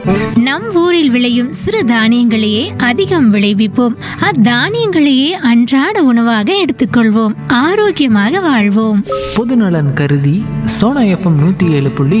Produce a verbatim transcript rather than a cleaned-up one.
நம் ஊரில் விளையும் சிறு தானியங்களையே அதிகம் விளைவிப்போம். அத்தானியங்களையே அன்றாட உணவாக எடுத்துக்கொள்வோம். ஆரோக்கியமாக வாழ்வோம். பொதுநலன் கருதி சோனா எஃப்எம் நூத்தி ஏழு புள்ளி